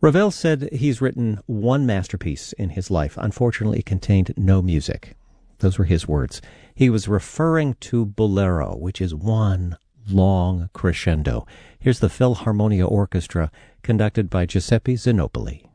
Ravel said he's written one masterpiece in his life. Unfortunately, it contained no music. Those were his words. He was referring to Bolero, which is one long crescendo. Here's the Philharmonia Orchestra, conducted by Giuseppe Zinopoli.